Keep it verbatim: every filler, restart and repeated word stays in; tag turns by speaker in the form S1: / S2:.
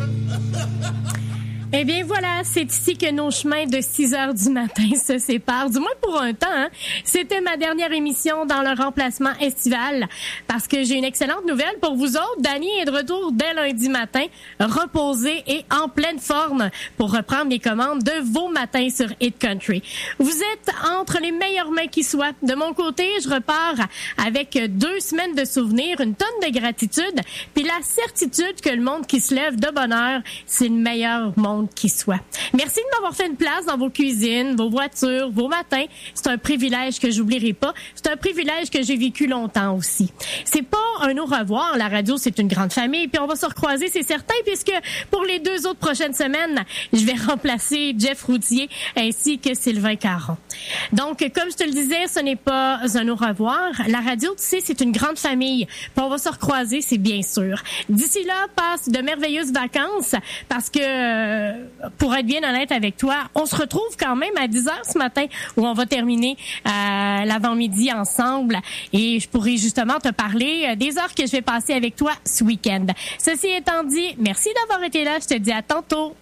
S1: Eh bien voilà, c'est ici que nos chemins de six heures du matin se séparent, du moins pour un temps. Hein. C'était ma dernière émission dans le remplacement estival parce que j'ai une excellente nouvelle pour vous autres. Dany est de retour dès lundi matin, reposé et en pleine forme pour reprendre les commandes de vos matins sur Hit Country. Vous êtes entre les meilleures mains qui soient. De mon côté, je repars avec deux semaines de souvenirs, une tonne de gratitude, puis la certitude que le monde qui se lève de bonne heure, c'est le meilleur monde qui soit. Merci de m'avoir fait une place dans vos cuisines, vos voitures, vos matins. C'est un privilège que j'oublierai pas. C'est un privilège que j'ai vécu longtemps aussi. C'est pas un au revoir. La radio, c'est une grande famille. Puis on va se recroiser, c'est certain, puisque pour les deux autres prochaines semaines, je vais remplacer Jeff Routier ainsi que Sylvain Caron. Donc, comme je te le disais, ce n'est pas un au revoir. La radio, tu sais, c'est une grande famille. Puis on va se recroiser, c'est bien sûr. D'ici là, passe de merveilleuses vacances parce que euh, pour être bien honnête avec toi, on se retrouve quand même à dix heures ce matin où on va terminer euh, l'avant-midi ensemble et je pourrai justement te parler des heures que je vais passer avec toi ce week-end. Ceci étant dit, merci d'avoir été là. Je te dis à tantôt.